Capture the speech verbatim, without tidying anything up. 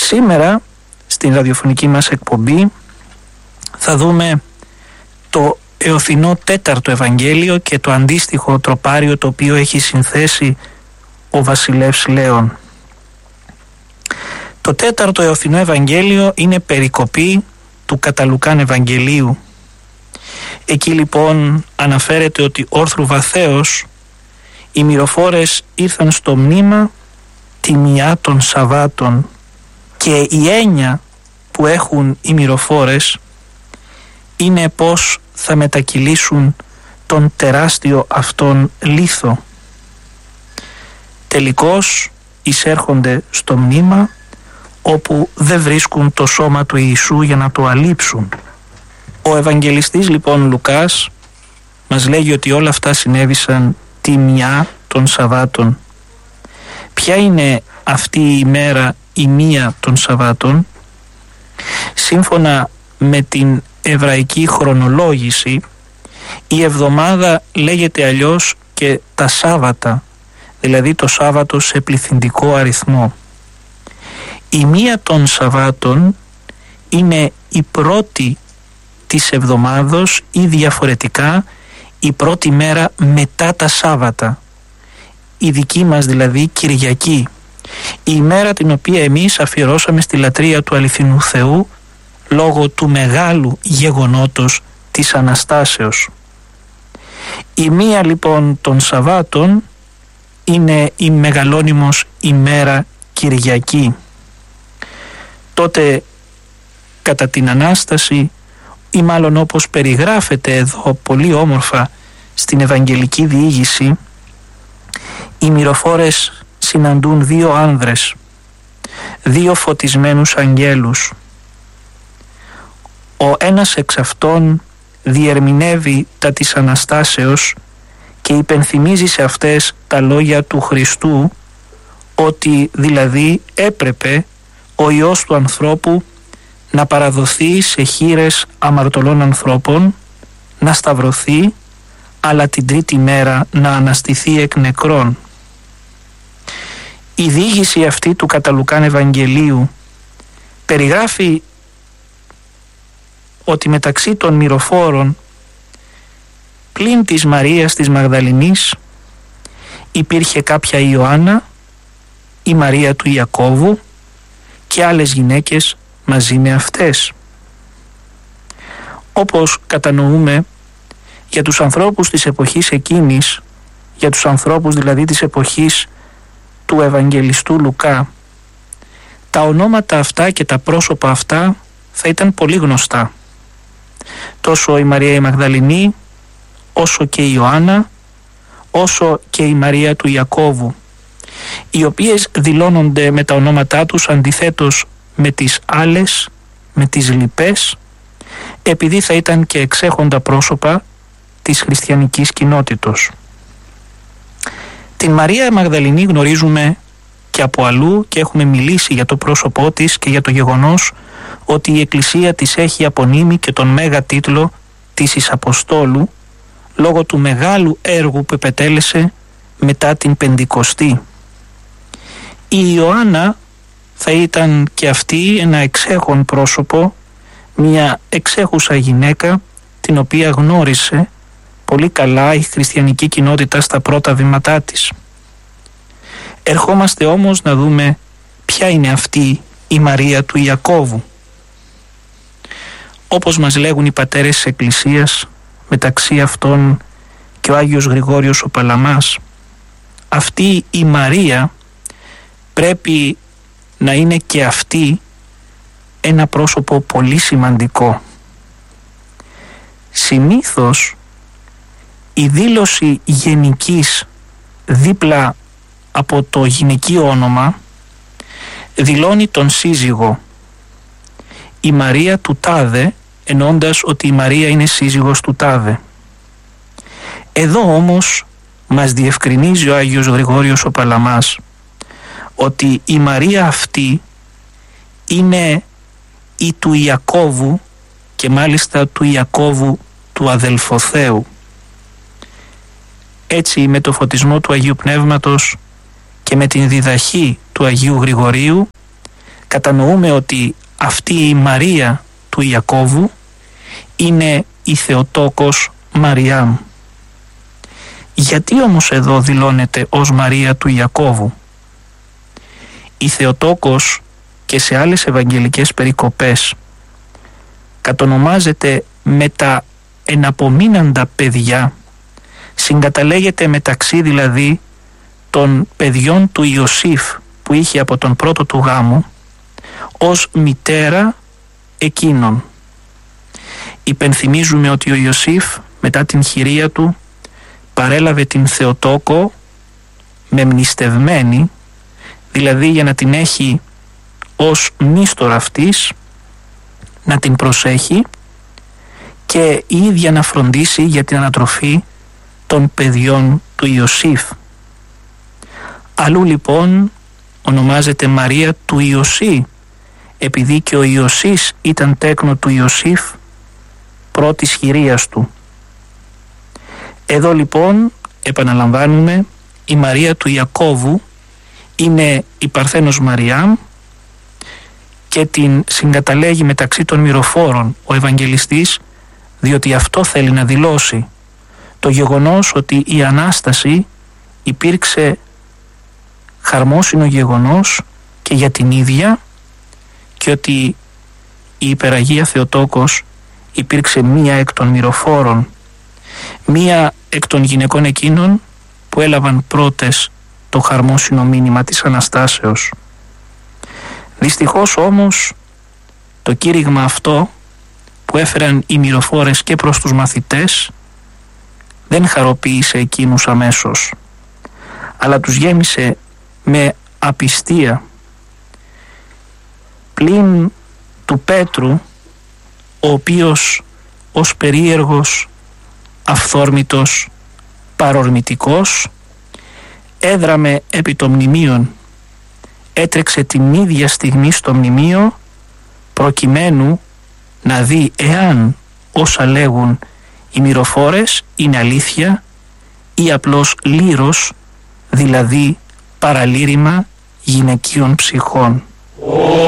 Σήμερα στην ραδιοφωνική μας εκπομπή θα δούμε το εωθινό τέταρτο Ευαγγέλιο και το αντίστοιχο τροπάριο το οποίο έχει συνθέσει ο βασιλεύς Λέων. Το τέταρτο εωθινό Ευαγγέλιο είναι περικοπή του κατά Λουκάν Ευαγγελίου. Εκεί λοιπόν αναφέρεται ότι όρθρου βαθέως οι μυροφόρες ήρθαν στο μνήμα τη μια των Σαββάτων, και η έννοια που έχουν οι μυροφόρες είναι πως θα μετακυλήσουν τον τεράστιο αυτόν λίθο. Τελικώς εισέρχονται στο μνήμα όπου δεν βρίσκουν το σώμα του Ιησού για να το αλείψουν. Ο Ευαγγελιστής λοιπόν Λουκάς μας λέγει ότι όλα αυτά συνέβησαν τη μια των Σαββάτων. Ποια είναι αυτή η ημέρα η μία των Σαββάτων? Σύμφωνα με την εβραϊκή χρονολόγηση, η εβδομάδα λέγεται αλλιώς και τα Σάββατα, δηλαδή το Σάββατο σε πληθυντικό αριθμό. Η μία των Σαββάτων είναι η πρώτη της εβδομάδος ή διαφορετικά η πρώτη μέρα μετά τα Σάββατα, η δική μας δηλαδή Κυριακή, η ημέρα την οποία εμείς αφιερώσαμε στη λατρεία του αληθινού Θεού λόγω του μεγάλου γεγονότος της Αναστάσεως. Η μία λοιπόν των Σαββάτων είναι η μεγαλώνυμος ημέρα Κυριακή. Τότε κατά την Ανάσταση, ή μάλλον όπως περιγράφεται εδώ πολύ όμορφα στην Ευαγγελική Διήγηση, οι μυροφόρες συναντούν δύο άνδρες, δύο φωτισμένους αγγέλους. Ο ένας εξ αυτών διερμηνεύει τα της Αναστάσεως και υπενθυμίζει σε αυτές τα λόγια του Χριστού, ότι δηλαδή έπρεπε ο Υιός του ανθρώπου να παραδοθεί σε χείλες αμαρτωλών ανθρώπων, να σταυρωθεί, αλλά την τρίτη μέρα να αναστηθεί εκ νεκρών. Η διήγηση αυτή του κατά Λουκάν Ευαγγελίου περιγράφει ότι μεταξύ των μυροφόρων πλην της Μαρίας της Μαγδαληνής υπήρχε κάποια Ιωάννα, η Μαρία του Ιακώβου και άλλες γυναίκες μαζί με αυτές. Όπως κατανοούμε, για τους ανθρώπους της εποχής εκείνης, για τους ανθρώπους δηλαδή της εποχής του Ευαγγελιστού Λουκά, τα ονόματα αυτά και τα πρόσωπα αυτά θα ήταν πολύ γνωστά. Τόσο η Μαρία η Μαγδαληνή, όσο και η Ιωάννα, όσο και η Μαρία του Ιακώβου, οι οποίες δηλώνονται με τα ονόματά τους αντιθέτως με τις άλλες, με τις λοιπές, επειδή θα ήταν και εξέχοντα πρόσωπα της χριστιανικής κοινότητος. Την Μαρία Μαγδαληνή γνωρίζουμε και από αλλού και έχουμε μιλήσει για το πρόσωπό της και για το γεγονός ότι η Εκκλησία της έχει απονείμει και τον μέγα τίτλο της εις Αποστόλου λόγω του μεγάλου έργου που επετέλεσε μετά την Πεντηκοστή. Η Ιωάννα θα ήταν και αυτή ένα εξέχον πρόσωπο, μια εξέχουσα γυναίκα την οποία γνώρισε πολύ καλά η χριστιανική κοινότητα στα πρώτα βήματά της. Ερχόμαστε όμως να δούμε ποια είναι αυτή η Μαρία του Ιακώβου. Όπως μας λέγουν οι πατέρες της Εκκλησίας, μεταξύ αυτών και ο Άγιος Γρηγόριος ο Παλαμάς, αυτή η Μαρία πρέπει να είναι και αυτή ένα πρόσωπο πολύ σημαντικό. Συνήθως η δήλωση γενικής δίπλα από το γυναικείο όνομα δηλώνει τον σύζυγο. Η Μαρία του τάδε, εννοώντας ότι η Μαρία είναι σύζυγος του τάδε. Εδώ όμως μας διευκρινίζει ο Άγιος Γρηγόριος ο Παλαμάς ότι η Μαρία αυτή είναι η του Ιακώβου και μάλιστα του Ιακώβου του αδελφοθέου. Έτσι με το φωτισμό του Αγίου Πνεύματος και με την διδαχή του Αγίου Γρηγορίου κατανοούμε ότι αυτή η Μαρία του Ιακώβου είναι η Θεοτόκος Μαριάμ. Γιατί όμως εδώ δηλώνεται ως Μαρία του Ιακώβου? Η Θεοτόκος και σε άλλες ευαγγελικές περικοπές κατονομάζεται με τα εναπομείναντα παιδιά, συγκαταλέγεται μεταξύ δηλαδή των παιδιών του Ιωσήφ που είχε από τον πρώτο του γάμο ως μητέρα εκείνων. Υπενθυμίζουμε ότι ο Ιωσήφ μετά την χειρία του παρέλαβε την Θεοτόκο μεμνηστευμένη, δηλαδή για να την έχει ως μίστορα αυτής, να την προσέχει και η ίδια να φροντίσει για την ανατροφή των παιδιών του Ιωσήφ. Αλλού λοιπόν ονομάζεται Μαρία του Ιωσή, επειδή και ο Ιωσής ήταν τέκνο του Ιωσήφ πρώτης χειρίας του. Εδώ λοιπόν επαναλαμβάνουμε, η Μαρία του Ιακώβου είναι η Παρθένος Μαριάμ και την συγκαταλέγει μεταξύ των μυροφόρων ο Ευαγγελιστής, διότι αυτό θέλει να δηλώσει, το γεγονός ότι η Ανάσταση υπήρξε χαρμόσυνο γεγονός και για την ίδια και ότι η Υπεραγία Θεοτόκος υπήρξε μία εκ των μυροφόρων, μία εκ των γυναικών εκείνων που έλαβαν πρώτες το χαρμόσυνο μήνυμα της Αναστάσεως. Δυστυχώς όμως το κήρυγμα αυτό που έφεραν οι μυροφόρες και προς τους μαθητές δεν χαροποίησε εκείνους αμέσως, αλλά τους γέμισε με απιστία. Πλην του Πέτρου, ο οποίος ως περίεργος, αυθόρμητος, παρορμητικός έδραμε επί των μνημείων, έτρεξε την ίδια στιγμή στο μνημείο προκειμένου να δει εάν όσα λέγουν οι μυροφόρες είναι αλήθεια ή απλώς λύρος, δηλαδή παραλήρημα γυναικείων ψυχών.